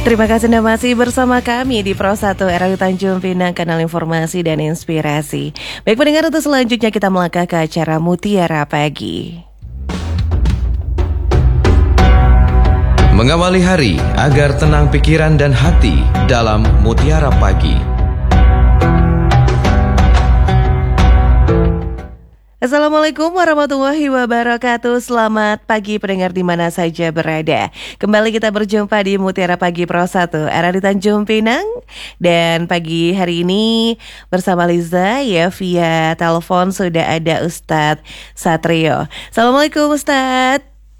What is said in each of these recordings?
Terima kasih Anda masih bersama kami di Pro 1 RRI Tanjung Pinang, kanal informasi dan inspirasi. Baik pendengar, untuk selanjutnya kita melangkah ke acara Mutiara Pagi. Mengawali hari agar tenang pikiran dan hati dalam Mutiara Pagi. Assalamualaikum warahmatullahi wabarakatuh. Selamat pagi pendengar di mana saja berada. Kembali kita berjumpa di Mutiara Pagi Pro 1 RRI Tanjung Pinang. Dan pagi hari ini bersama Liza ya, via telepon sudah ada Ustadz Satrio. Assalamualaikum Ustadz.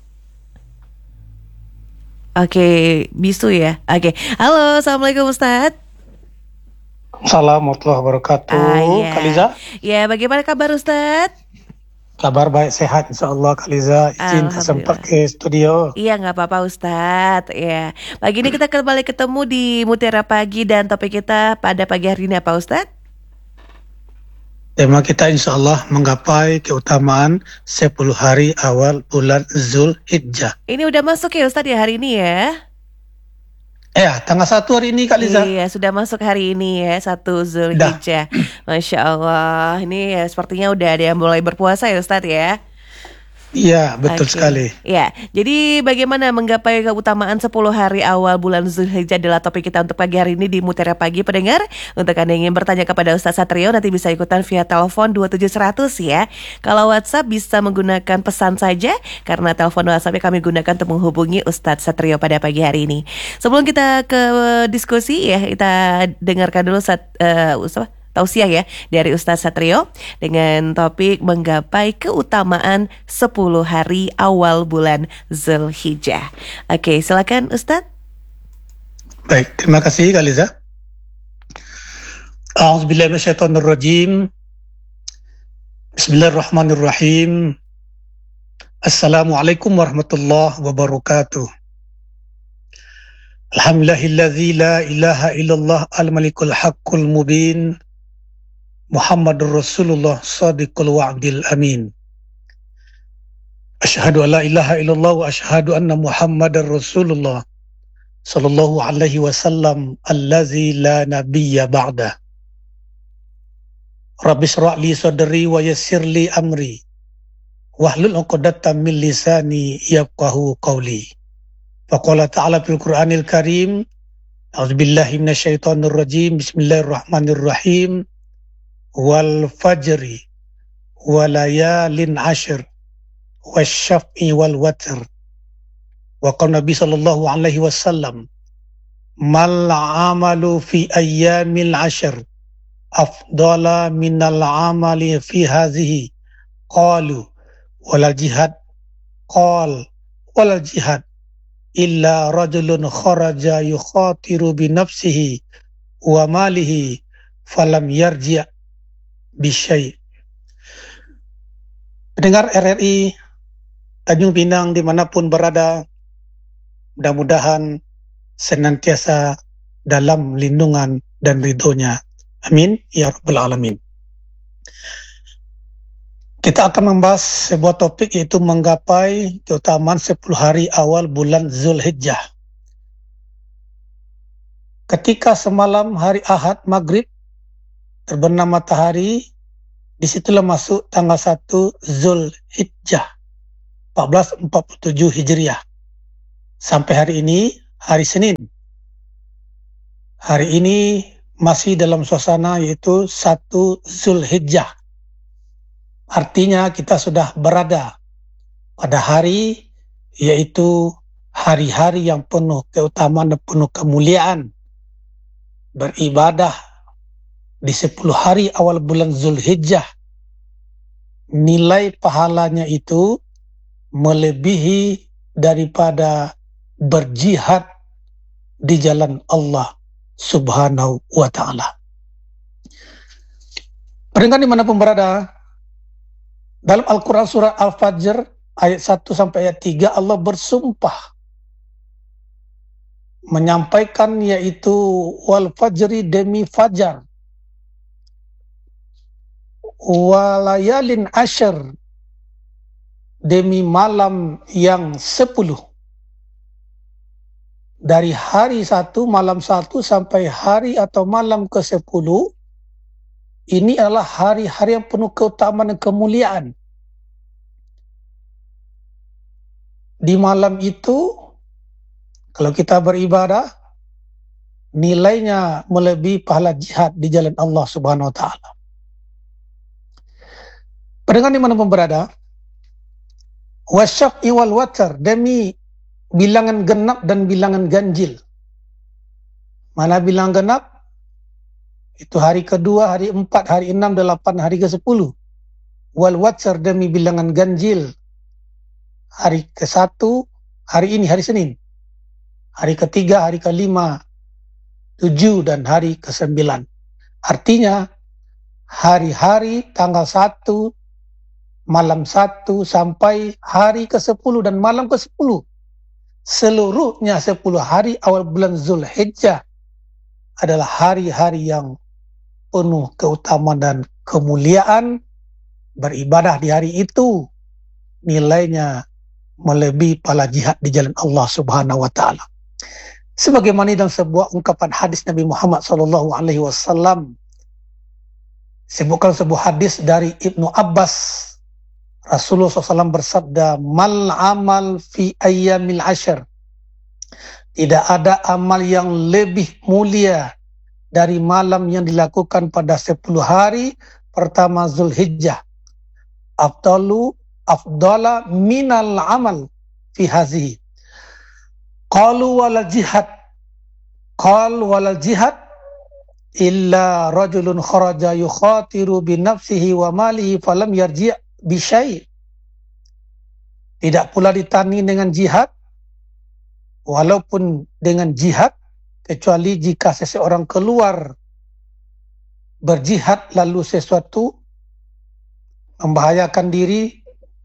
Oke, bisu ya. Oke, halo, assalamualaikum Ustadz. Assalamualaikum warahmatullahi wabarakatuh. Kak Liza? Ya, bagaimana kabar Ustadz? Kabar baik, sehat insyaAllah Kak Liza. Izin sempat ke studio. Iya, nggak apa-apa Ustadz. Ya, pagi ini kita kembali ketemu di Mutiara Pagi, dan topik kita pada pagi hari ini apa Ustadz? Tema kita insyaAllah menggapai keutamaan 10 hari awal bulan Zulhijjah. Ini udah masuk ya Ustadz ya hari ini ya? Tanggal 1 hari ini Kak Liza. Iya, sudah masuk hari ini ya, 1 Zulhijjah. Masya Allah, ini ya sepertinya udah ada yang mulai berpuasa ya Ustadz ya? Iya, betul sekali. Ya, jadi bagaimana menggapai keutamaan 10 hari awal bulan Zulhijjah adalah topik kita untuk pagi hari ini di Mutiara Pagi pendengar. Untuk Anda yang ingin bertanya kepada Ustadz Satrio, nanti bisa ikutan via telepon 27100 ya. Kalau WhatsApp bisa menggunakan pesan saja, karena telepon WhatsApp kami gunakan untuk menghubungi Ustadz Satrio pada pagi hari ini. Sebelum kita ke diskusi ya, kita dengarkan dulu tausiah ya dari Ustadz Satrio dengan topik menggapai keutamaan 10 hari awal bulan Zulhijjah. Oke, silakan Ustadz. Baik, terima kasih Kak Liza. A'udzubillahi minasyaitonirrajim. Bismillahirrahmanirrahim. Assalamualaikum warahmatullahi wabarakatuh. Alhamdulillahilladzi la ilaha illallah al-malikul haqqul mubin. Muhammadur Rasulullah Sadiqul Wa'dil Amin. Asyhadu an la ilaha illallah wa asyhadu anna Muhammadar Rasulullah sallallahu alaihi wasallam allazi la nabiyya ba'da. Rabbi shrah li sadri wa yassir li amri wahlul 'uqdatam min lisani yafqahu qawli. Faqala ta'ala fil Qur'anil Karim, a'udzubillahi minasyaitonir rajim, bismillahirrahmanirrahim. Wal fajri walayalin ashr wasyaf'i wal watr. Wa qala Nabi sallallahu alaihi wasallam, mal amalu fi ayyamil ashr afdala minal amali fi hadhihi. Qalu walal jihad, qal walal jihad illa rajulun kharaja yukhatiru bi nafsihi wa malihi falam yarji' bisyai. Pendengar RRI Tanjung Pinang dimanapun berada, mudah-mudahan senantiasa dalam lindungan dan ridhonya. Amin ya rabbal alamin. Kita akan membahas sebuah topik, yaitu menggapai keutamaan 10 hari awal bulan Zulhijjah. Ketika semalam hari Ahad maghrib terbenam matahari, disitulah masuk tanggal 1 Zulhijjah 1447 Hijriah. Sampai hari ini, hari Senin. Hari ini masih dalam suasana yaitu 1 Zulhijjah. Artinya kita sudah berada pada hari, yaitu hari-hari yang penuh keutamaan dan penuh kemuliaan. Beribadah di 10 hari awal bulan Zulhijjah, nilai pahalanya itu melebihi daripada berjihad di jalan Allah Subhanahu wa ta'ala. Pendengar dimanapun berada, dalam Al-Quran surah Al-Fajr ayat 1 sampai ayat 3 Allah bersumpah menyampaikan, yaitu wal fajri, demi fajar, walayalin ashr, demi malam yang 10, dari hari 1, malam 1 sampai hari atau malam ke-10, ini adalah hari-hari yang penuh keutamaan dan kemuliaan. Di malam itu, kalau kita beribadah, nilainya melebihi pahala jihad di jalan Allah Subhanahu wa Ta'ala. Pendengar dimanapun berada, wasyaf'i wal watar, demi bilangan genap dan bilangan ganjil. Mana bilangan genap? Itu hari kedua, hari 4, hari 6, 8, hari ke-10. Wal watar, demi bilangan ganjil. Hari ke-1, hari ini, hari Senin. Hari ketiga, hari ke-5, 7, dan hari ke-9. Artinya, hari-hari tanggal 1, malam 1 sampai hari ke-10 dan malam ke-10. Seluruhnya 10 hari awal bulan Zulhijjah adalah hari-hari yang penuh keutamaan dan kemuliaan. Beribadah di hari itu nilainya melebihi pahala jihad di jalan Allah Subhanahu wa Ta'ala. Sebagaimana dalam sebuah ungkapan hadis Nabi Muhammad SAW, sebutkan sebuah hadis dari Ibnu Abbas, Rasulullah SAW bersabda, mal amal fi ayyamil ashr, tidak ada amal yang lebih mulia dari malam yang dilakukan pada 10 hari pertama Zulhijjah. Afdala minal amal fi hazihi. Qalu wala jihad. Qal wala jihad illa rajulun kharaja yukhatiru bi nafsihi wa malihi falam yarji' bi syai'. Tidak pula ditandingi dengan jihad, walaupun dengan jihad, kecuali jika seseorang keluar berjihad lalu sesuatu membahayakan diri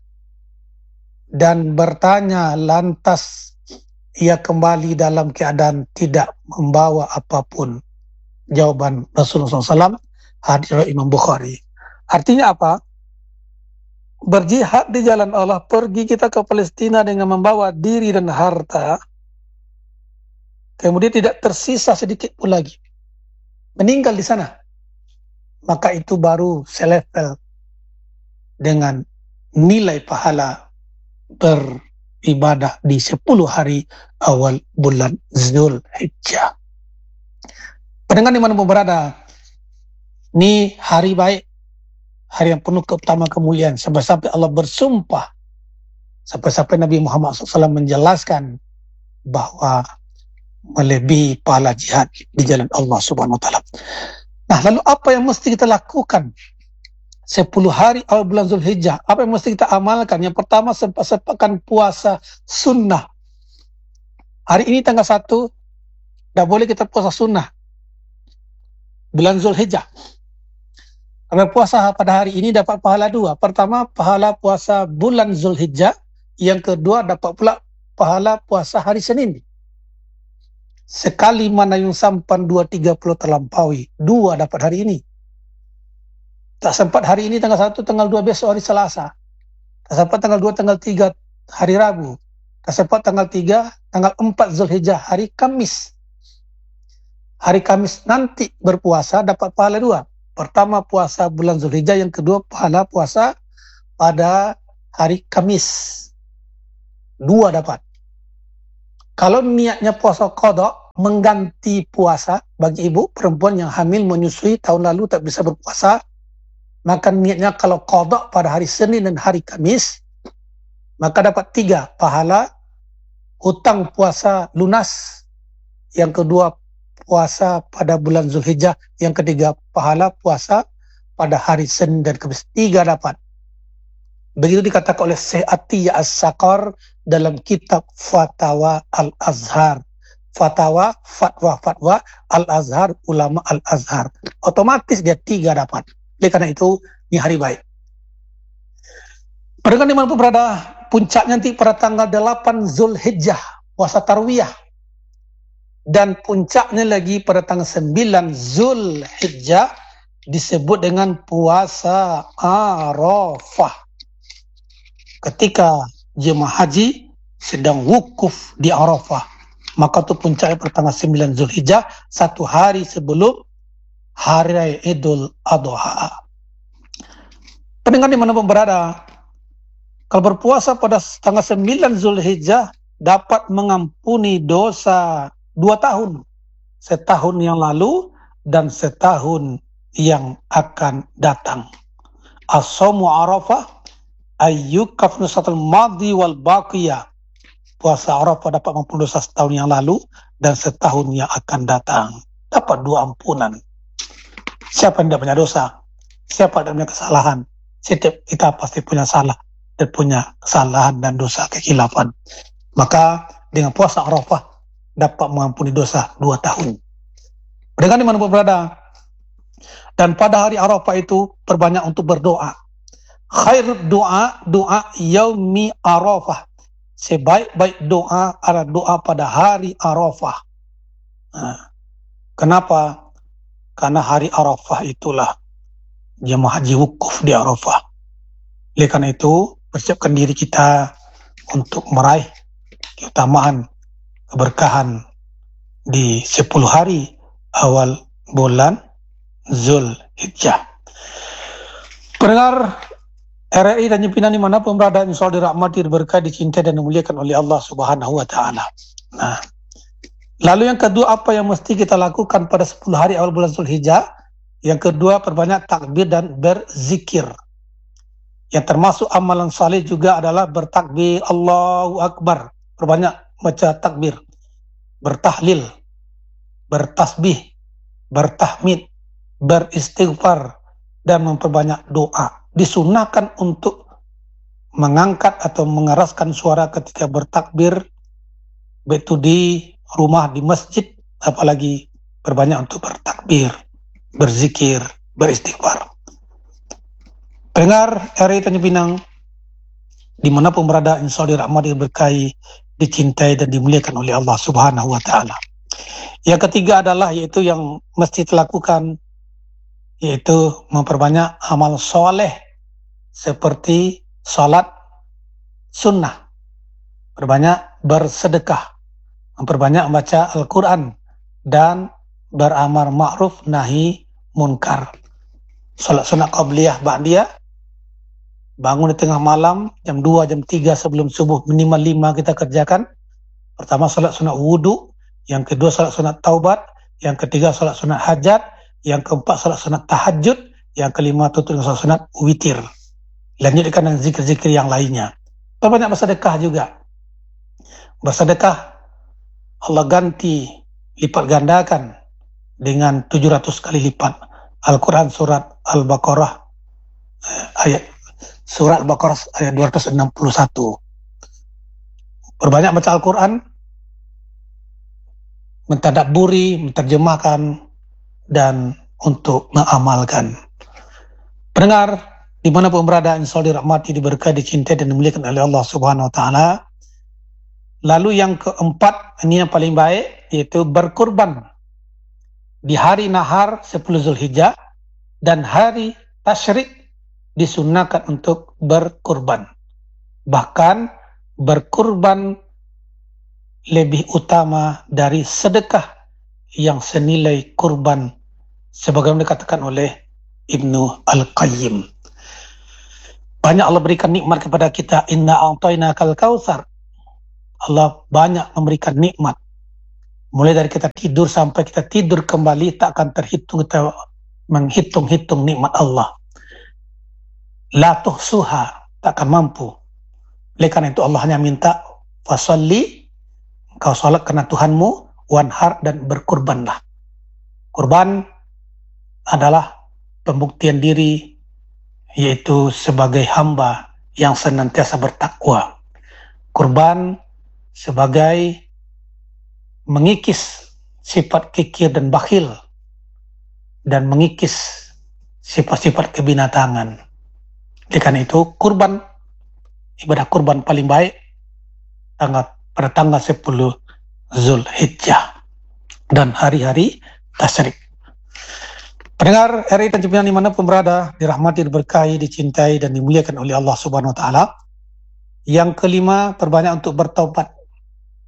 dan bertanya lantas ia kembali dalam keadaan tidak membawa apapun. Jawaban Rasulullah SAW, hadis Imam Bukhari. Artinya apa? Berjihad di jalan Allah, pergi kita ke Palestina dengan membawa diri dan harta, kemudian tidak tersisa sedikit pun lagi, meninggal di sana, maka itu baru selevel dengan nilai pahala beribadah di 10 hari awal bulan Zulhijjah. Pendengar dimanapun berada, ini hari baik, hari yang penuh keutamaan kemuliaan, sampai-sampai Allah bersumpah, sampai-sampai Nabi Muhammad SAW menjelaskan bahwa melebihi pahala jihad di jalan Allah Subhanahu wa Ta'ala. Nah, lalu apa yang mesti kita lakukan 10 hari awal bulan Zulhijjah? Apa yang mesti kita amalkan? Yang pertama, sempatkan puasa sunnah. Hari ini tanggal 1, tidak boleh kita puasa sunnah bulan Zulhijjah. Karena puasa pada hari ini dapat pahala 2. Pertama, pahala puasa bulan Zulhijjah. Yang kedua, dapat pula pahala puasa hari Senin. Sekali mana yang sampan 2-30 terlampaui, 2 dapat hari ini. Tak sempat hari ini tanggal 1, tanggal 2 besok hari Selasa. Tak sempat tanggal 2, tanggal 3 hari Rabu. Tak sempat tanggal 3, tanggal 4 Zulhijjah hari Kamis. Hari Kamis nanti berpuasa dapat pahala 2. Pertama puasa bulan Zulhijjah, yang kedua pahala puasa pada hari Kamis. 2 dapat. Kalau niatnya puasa qada, mengganti puasa bagi ibu perempuan yang hamil menyusui tahun lalu tak bisa berpuasa, maka niatnya kalau qada pada hari Senin dan hari Kamis, maka dapat 3 pahala hutang puasa lunas, yang kedua puasa pada bulan Zulhijjah, yang ketiga pahala puasa pada hari Senin dan Kamis. 3 dapat. Begitu dikatakan oleh Syekh Atiyah As-Saqar dalam kitab Fatawa Al-Azhar. Fatwa Al-Azhar, ulama Al-Azhar. Otomatis dia 3 dapat. Oleh karena itu, ini hari baik. Pada dimanapun berada, puncaknya nanti pada tanggal 8 Zulhijjah, puasa Tarwiyah. Dan puncaknya lagi pada tanggal 9 Zulhijjah, disebut dengan puasa Arafah. Ketika jemaah haji sedang wukuf di Arafah, Maka itu puncaknya pertanggal 9 Zulhijjah, 1 hari sebelum Hari Raya Idul Adha. Pendengar dimanapun berada, kalau berpuasa pada tanggal 9 Zulhijjah dapat mengampuni dosa 2 tahun. Setahun yang lalu dan setahun yang akan datang. As-sawmu Arafah ayyukafnu satul madhi wal baqiyah. Puasa Arafah dapat mengampuni dosa setahun yang lalu dan setahun yang akan datang. Dapat 2 ampunan. Siapa yang tidak punya dosa? Siapa yang tidak punya kesalahan? Setiap kita pasti punya salah dan punya kesalahan dan dosa kekhilafan. Maka dengan puasa Arafah dapat mengampuni dosa 2 tahun. Dengan dimanapun berada. Dan pada hari Arafah itu perbanyak untuk berdoa. Khair doa yaumi Arafah. Sebaik-baik doa adalah doa pada hari Arafah. Kenapa? Karena hari Arafah itulah jemaah haji wukuf di Arafah. Oleh karena itu, persiapkan diri kita untuk meraih keutamaan, keberkahan di 10 hari awal bulan Zulhijjah. Pendengar RRI dan pimpinan dimanapun berada, insya Allah dirahmati, diberkahi, dicintai dan dimuliakan oleh Allah Subhanahu wa Ta'ala. Nah, lalu yang kedua, apa yang mesti kita lakukan pada 10 hari awal bulan Zulhijjah? Yang kedua, perbanyak takbir dan berzikir. Yang termasuk amalan saleh juga adalah bertakbir Allahu Akbar. Perbanyak baca takbir, bertahlil, bertasbih, bertahmid, beristighfar, dan memperbanyak doa. Disunahkan untuk mengangkat atau mengeraskan suara ketika bertakbir, baik itu di rumah, di masjid, apalagi perbanyak untuk bertakbir, berzikir, beristighfar. Pendengar RRI Tanjung Pinang, dimanapun berada, insya Allah dirahmati, diberkahi, dicintai dan dimuliakan oleh Allah Subhanahu wa Ta'ala. Yang ketiga adalah yaitu yang mesti dilakukan, yaitu memperbanyak amal soleh seperti salat sunnah, perbanyak bersedekah, memperbanyak membaca Al-Quran, dan beramar ma'ruf nahi munkar. Salat sunnah qabliyah, ba'diyah, bangun di tengah malam, jam 2, jam 3 sebelum subuh, minimal 5 kita kerjakan. Pertama salat sunnah wudu, yang kedua salat sunnah taubat, yang ketiga salat sunnah hajat, yang keempat salat sunat tahajud, yang kelima tutup dengan salat sunat witir. Lanjutkan dengan zikir-zikir yang lainnya. Banyak bersedekah juga. Bersedekah Allah ganti, lipat gandakan dengan 700 kali lipat. Al-Quran surat Al-Baqarah ayat 261. Berbanyak baca Al-Quran, mentadabburi, menterjemahkan, dan untuk mengamalkan. Pendengar, dimanapun berada, insya Allah dirahmati, diberkahi, dicintai dan dimuliakan oleh Allah Subhanahu wa Ta'ala. Lalu yang keempat, ini yang paling baik, yaitu berkurban di hari nahar 10 Zulhijjah dan hari tasyrik disunahkan untuk berkurban. Bahkan berkurban lebih utama dari sedekah yang senilai kurban, sebagaimana dikatakan oleh Ibnu Al-Qayyim. Banyak Allah berikan nikmat kepada kita. Inna a'tainakal kautsar. Allah banyak memberikan nikmat. Mulai dari kita tidur sampai kita tidur kembali, tak akan terhitung, kita menghitung-hitung nikmat Allah. La tuhsuha, tak akan mampu. Oleh karena itu Allah hanya minta, fasalli, kau salat karena Tuhanmu, wanhar, dan berkurbanlah. Kurban adalah pembuktian diri, yaitu sebagai hamba yang senantiasa bertakwa. Kurban sebagai mengikis sifat kikir dan bakhil, dan mengikis sifat-sifat kebinatangan. Oleh karena itu, kurban, ibadah kurban paling baik pada tanggal 10 Zulhijjah dan hari-hari tasyrik. Pendengar RRI Tanjung Pinang dimanapun berada, dirahmati, diberkahi, dicintai dan dimuliakan oleh Allah Subhanahu wa Ta'ala. Yang kelima, perbanyak untuk bertaubat.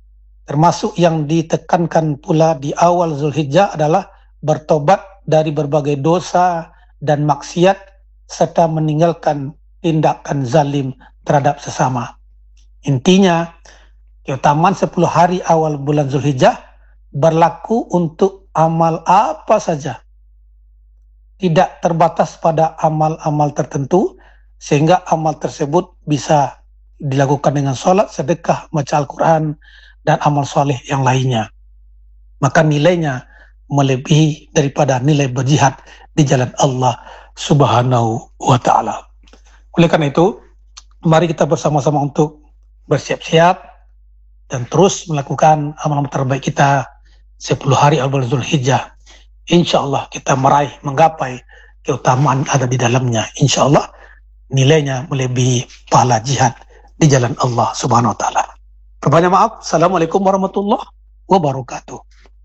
Termasuk yang ditekankan pula di awal Zulhijjah adalah bertobat dari berbagai dosa dan maksiat serta meninggalkan tindakan zalim terhadap sesama. Intinya, keutamaan 10 hari awal bulan Zulhijjah berlaku untuk amal apa saja. Tidak terbatas pada amal-amal tertentu, sehingga amal tersebut bisa dilakukan dengan sholat, sedekah, baca Al-Quran, dan amal soleh yang lainnya. Maka nilainya melebihi daripada nilai berjihad di jalan Allah Subhanahu wa Ta'ala. Oleh karena itu, mari kita bersama-sama untuk bersiap-siap dan terus melakukan amal-amal terbaik kita 10 hari awal Zulhijjah. Insya Allah kita menggapai keutamaan ada di dalamnya. Insya Allah nilainya melebihi pahala jihad di jalan Allah Subhanahu wa Ta'ala. Perbanyak maaf. Assalamualaikum warahmatullahi wabarakatuh.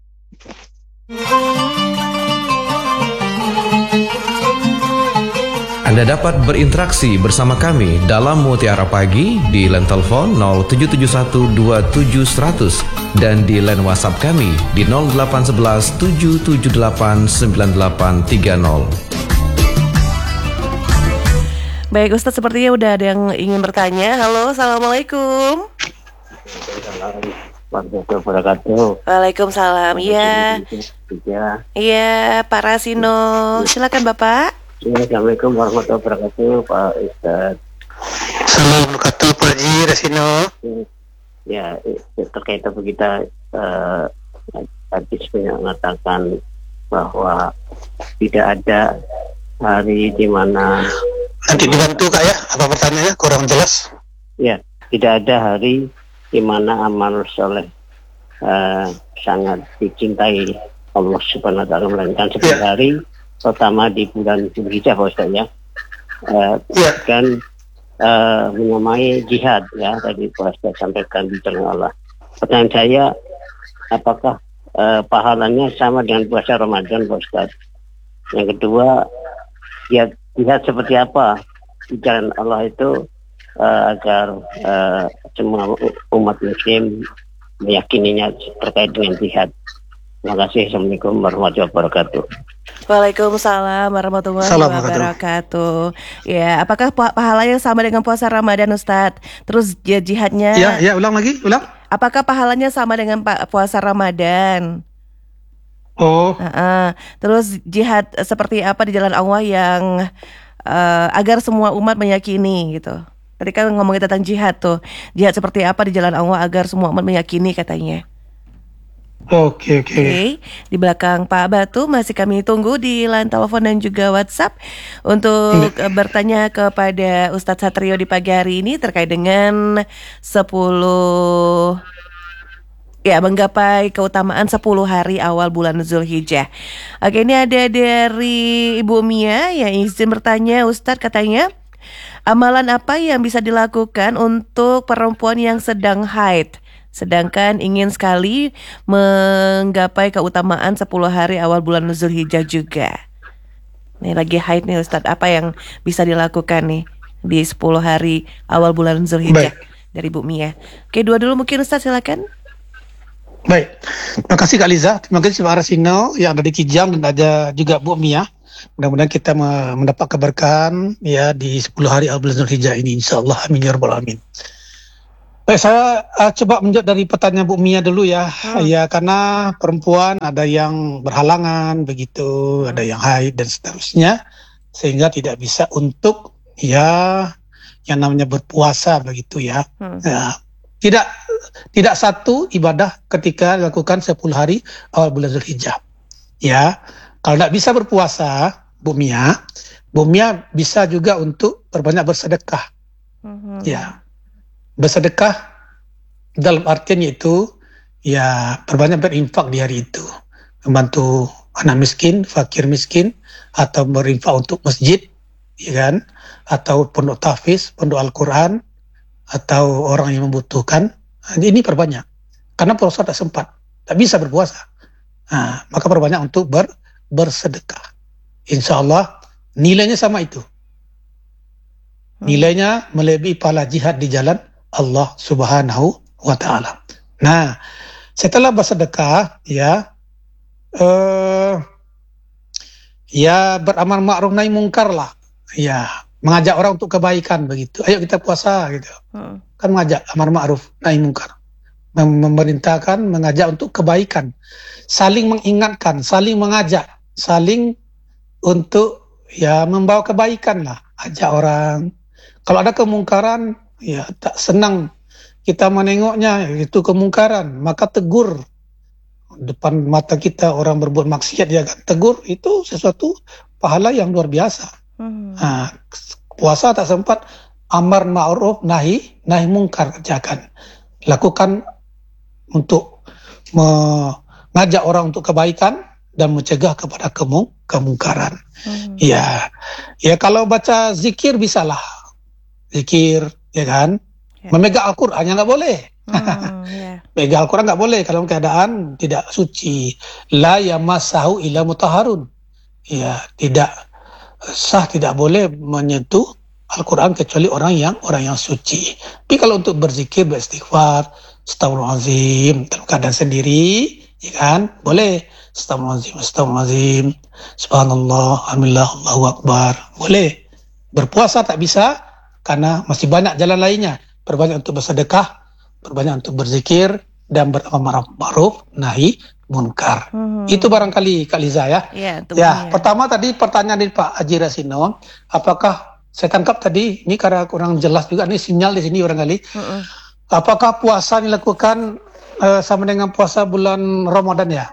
Anda dapat berinteraksi bersama kami dalam Mutiara Pagi di line telepon 07712700 dan di line WhatsApp kami di 0811 778 9830. Baik Ustadz, sepertinya udah ada yang ingin bertanya. Halo, Assalamualaikum. Warahmatullahi wabarakatuh. Waalaikumsalam. Iya. Iya, Pak Rasino. Silakan Bapak. Assalamualaikum warahmatullahi wabarakatuh, Pak Ustadz. Assalamualaikum warahmatullahi wabarakatuh, Pak Haji Rasino. Ya, terkait apa kita hadis mengatakan bahwa tidak ada hari di mana Nanti dibantu Kak ya, apa pertanyaannya kurang jelas? ya tidak ada hari di mana amal soleh sangat dicintai Allah Subhanahu wa Ta'ala, melainkan 10 hari pertama di bulan Zulhijjah, Pak Ustaz ya. Dan menyamai jihad ya, tadi Pak Ustaz sampaikan di jalan Allah. Pertanyaan saya, apakah pahalanya sama dengan puasa Ramadan, Pak Ustaz? Yang kedua, ya jihad seperti apa di jalan Allah itu agar semua umat muslim meyakininya terkait dengan jihad. Terima kasih. Assalamualaikum warahmatullahi wabarakatuh. Waalaikumsalam warahmatullahi wabarakatuh. Ya, apakah pahalanya sama dengan puasa Ramadan, Ustadz? Terus jihadnya? Ya, ulang lagi, ulang. Apakah pahalanya sama dengan puasa Ramadan? Oh. Terus jihad seperti apa di jalan Allah yang agar semua umat meyakini gitu? Tadi kan ngomongin tentang jihad tuh. Jihad seperti apa di jalan Allah agar semua umat meyakini katanya. Oke. Di belakang Pak Batu masih kami tunggu di line telepon dan juga WhatsApp untuk bertanya kepada Ustadz Satrio di pagi hari ini terkait dengan 10 menggapai keutamaan 10 hari awal bulan Zulhijjah. Oke, ini ada dari Ibu Mia yang izin bertanya, Ustadz katanya, amalan apa yang bisa dilakukan untuk perempuan yang sedang haid, sedangkan ingin sekali menggapai keutamaan 10 hari awal bulan Zulhijjah juga? Nih lagi haid nih Ustadz, apa yang bisa dilakukan nih di 10 hari awal bulan Zulhijjah? Dari Bu Mia. Oke, dua dulu mungkin Ustadz, silakan. Baik, terima kasih Kak Liza, terima kasih Pak Rasino yang ada di Kijang dan ada juga Bu Mia. Mudah-mudahan kita mendapat keberkahan ya di 10 hari awal bulan Zulhijjah ini, insyaallah, amin ya rabbal alamin. Baik, saya coba menjawab dari pertanyaan Bu Mia dulu ya. Ya, karena perempuan ada yang berhalangan begitu, ada yang haid dan seterusnya, sehingga tidak bisa untuk ya yang namanya berpuasa begitu ya. Ya, tidak satu ibadah ketika dilakukan 10 hari awal bulan Zulhijjah. Ya, kalau tidak bisa berpuasa, Bu Mia bisa juga untuk berbanyak bersedekah. Ya, bersedekah dalam artian yaitu ya berbanyak berinfak di hari itu, membantu anak miskin, fakir miskin, atau berinfak untuk masjid, ya kan, atau pondok tahfiz, pondok Al-Quran, atau orang yang membutuhkan. Ini perbanyak karena puasa tak sempat, tak bisa berpuasa. Maka perbanyak untuk bersedekah. Insya Allah nilainya sama itu. Nilainya melebihi pahala jihad di jalan Allah Subhanahu wa Ta'ala. Nah, Setelah bersedekah, ya beramal ma'ruf nahi mungkar lah. Ya, mengajak orang untuk kebaikan begitu. Ayo kita puasa gitu. Kan mengajak amar ma'ruf nahi mungkar. Memerintahkan, mengajak untuk kebaikan. Saling mengingatkan, saling mengajak, saling untuk ya membawa kebaikan lah. Ajak orang. Kalau ada kemungkaran, ya tak senang kita menengoknya, itu kemungkaran, maka tegur. Depan mata kita orang berbuat maksiat, ya kan, tegur, itu sesuatu pahala yang luar biasa. Nah, puasa tak sempat amar ma'ruf nahi mungkar kerjakan. Lakukan untuk mengajak orang untuk kebaikan dan mencegah kepada kemungkaran. Ya kalau baca zikir bisalah. Zikir, ya kan? Memegang Al-Quran nggak boleh. Memegang Al-Quran nggak boleh kalau keadaan tidak suci. La yamassahu illa mutahharun. Ya, tidak sah, tidak boleh menyentuh Al-Quran kecuali orang yang suci. Tapi kalau untuk berzikir, beristighfar, astagfirullahaladzim dalam keadaan sendiri, ya kan, boleh. Astagfirullahaladzim, subhanallah, alhamdulillah, Allahu akbar, boleh. Berpuasa tak bisa karena masih banyak jalan lainnya. Perbanyak untuk bersedekah, perbanyak untuk berzikir, dan beramar ma'ruf nahi munkar. Itu barangkali Kak Liza ya. Pertama tadi pertanyaan dari Pak Haji Rasino, apakah saya tangkap tadi ini karena kurang jelas juga nih sinyal di sini barangkali. Apakah puasa dilakukan sama dengan puasa bulan Ramadan ya?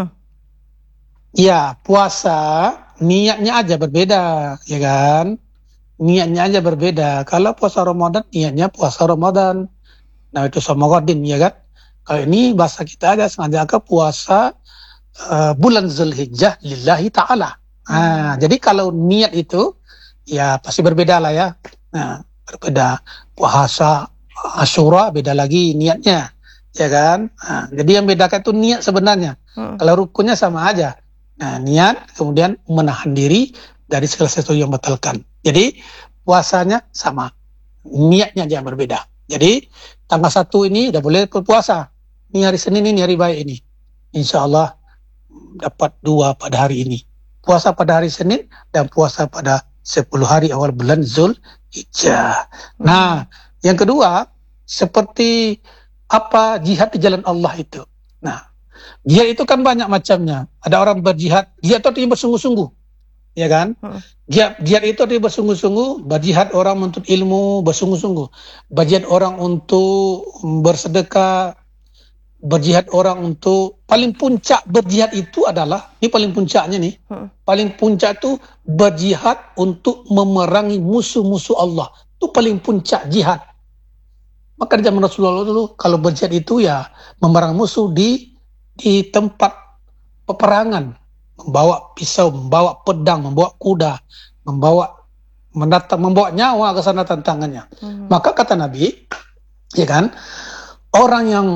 Ya, puasa niatnya aja berbeda, ya kan? Niatnya aja berbeda. Kalau puasa Ramadan, niatnya puasa Ramadan. Nah, itu sama Ramadan, ya kan? Kalau ini bahasa kita aja sengaja ke puasa bulan Zulhijjah lillahi ta'ala. Jadi kalau niat itu, ya pasti berbeda lah ya. Nah, berbeda. Puasa Asyura beda lagi niatnya, ya kan? Jadi yang bedakan itu niat sebenarnya. Kalau rukunnya sama aja. Nah, niat kemudian menahan diri dari segala sesuatu yang membatalkan. Jadi puasanya sama, niatnya aja yang berbeda. Jadi tanggal 1 ini udah boleh berpuasa. Ini hari Senin, ini hari baik ini. Insya Allah dapat 2 pada hari ini. Puasa pada hari Senin dan puasa pada 10 hari awal bulan Zulhijjah. Nah, yang kedua, seperti apa jihad di jalan Allah itu. Nah, jihad itu kan banyak macamnya. Ada orang berjihad, jihad itu artinya bersungguh-sungguh. Ya kan? Jihad itu artinya bersungguh-sungguh, berjihad orang menuntut ilmu, bersungguh-sungguh. Berjihad orang untuk bersedekah, berjihad orang untuk, paling puncak berjihad itu adalah, ini paling puncaknya nih, paling puncak itu berjihad untuk memerangi musuh-musuh Allah. Itu paling puncak jihad. Maka di zaman Rasulullah dulu, kalau berjihad itu ya memerangi musuh di tempat peperangan. Membawa pisau, membawa pedang, membawa kuda, membawa nyawa ke sana tantangannya. Maka kata Nabi, ya kan, orang yang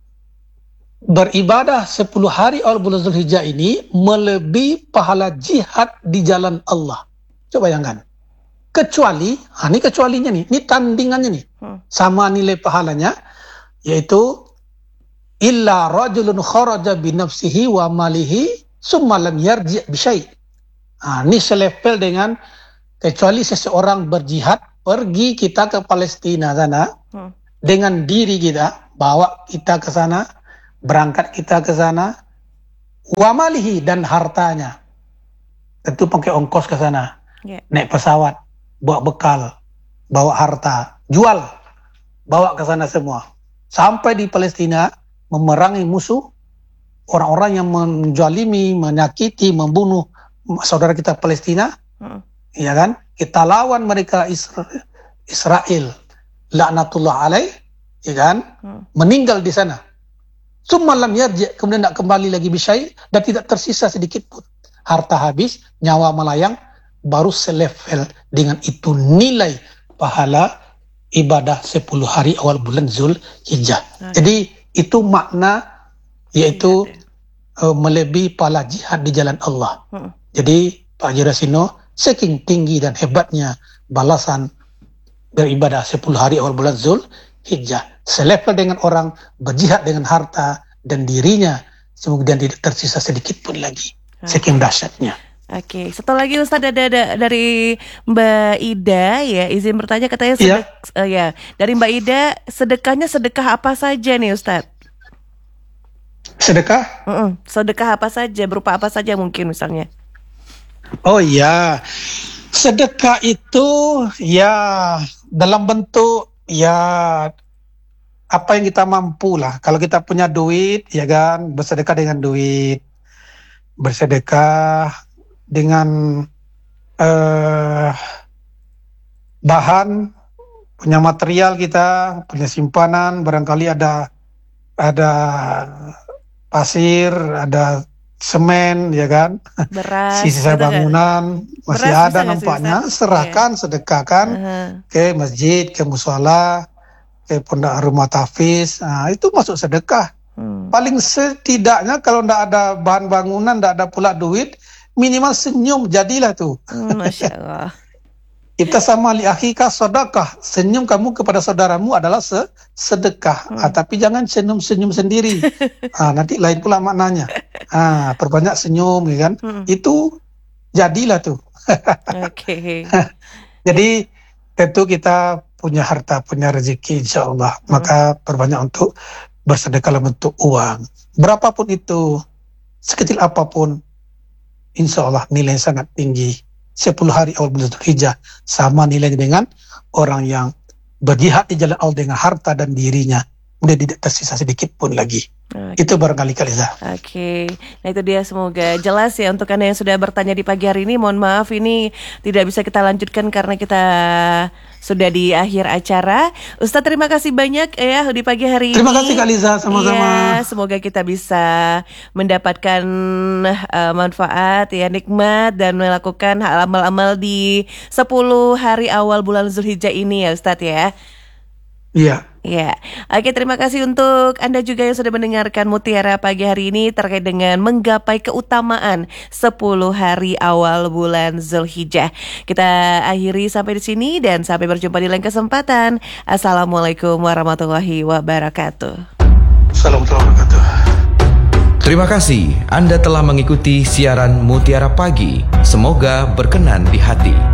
beribadah 10 hari awal bulan Zulhijjah ini melebihi pahala jihad di jalan Allah. Coba bayangkan. Kecuali, ini kecualinya nih, ini tandingannya nih, sama nilai pahalanya, yaitu illa rajulun kharaja bi nafsihi wa malihi summa lam yarji' bi syai'. Ini selevel dengan kecuali seseorang berjihad, pergi kita ke Palestina sana dengan diri kita, bawa kita ke sana, berangkat kita ke sana, wa malihi dan hartanya. Tentu pakai ongkos ke sana. Naik pesawat, bawa bekal, bawa harta, jual, bawa ke sana semua. Sampai di Palestina memerangi musuh, orang-orang yang menzalimi, menyakiti, membunuh saudara kita Palestina, ya kan? Kita lawan mereka Israel, laknatullah alaih, ya kan? Meninggal di sana. Summa lam yarji', kemudian tidak kembali lagi bisyai, dan tidak tersisa sedikit pun. Harta habis, nyawa melayang, baru selevel dengan itu nilai pahala ibadah 10 hari awal bulan Zulhijjah. Jadi itu makna, yaitu melebihi pahala jihad di jalan Allah. Jadi Pak Haji Rasino, saking tinggi dan hebatnya balasan beribadah 10 hari awal bulan Zulhijjah, selevel dengan orang berjihad dengan harta, dan dirinya. Semoga tidak tersisa sedikit pun lagi. Saking dahsyatnya. Oke, satu lagi Ustadz ada dari Mbak Ida ya, izin bertanya katanya ya, dari Mbak Ida sedekah apa saja nih Ustadz? Sedekah? Sedekah apa saja, berupa apa saja mungkin misalnya? Oh iya, sedekah itu ya dalam bentuk ya apa yang kita mampu lah. Kalau kita punya duit ya kan, bersedekah dengan duit, bersedekah dengan bahan, punya material kita, punya simpanan, barangkali ada pasir, ada semen, ya kan, beras, sisa bangunan masih beras ada nampaknya, sedekahkan ke masjid, ke mushola, ke pondok rumah tahfiz, itu masuk sedekah. Paling setidaknya kalau tidak ada bahan bangunan, tidak ada pula duit, minimal senyum jadilah tuh. Masya Allah. Kita sama li akhika sedekah, senyum kamu kepada saudaramu adalah sedekah. Tapi jangan senyum sendiri. Nanti lain pula maknanya. Perbanyak senyum, ya kan? Itu jadilah tuh. Oke. Jadi tentu kita punya harta, punya rezeki, insya Allah. Maka perbanyak untuk bersedekah dalam bentuk uang. Berapapun itu, sekecil apapun, insya Allah nilai sangat tinggi. 10 hari awal bulan Dzulhijjah sama nilainya dengan orang yang berjihad di jalan Allah dengan harta dan dirinya, kemudian tidak tersisa sedikit pun lagi. Itu barangkali Kaliza. Oke. Nah itu dia, semoga jelas ya untuk Anda yang sudah bertanya di pagi hari ini. Mohon maaf ini tidak bisa kita lanjutkan karena kita sudah di akhir acara. Ustadz terima kasih banyak ya di pagi hari ini. Terima kasih Kaliza, sama-sama. Ya, semoga kita bisa mendapatkan manfaat ya, nikmat dan melakukan amal-amal di 10 hari awal bulan Dzulhijjah ini ya Ustadz ya. Iya. Ya, oke, terima kasih untuk Anda juga yang sudah mendengarkan Mutiara pagi hari ini terkait dengan menggapai keutamaan 10 hari awal bulan Dzulhijjah. Kita akhiri sampai di sini dan sampai berjumpa di lain kesempatan. Assalamualaikum warahmatullahi wabarakatuh. Assalamualaikum warahmatullahi wabarakatuh. Terima kasih Anda telah mengikuti siaran Mutiara Pagi. Semoga berkenan di hati.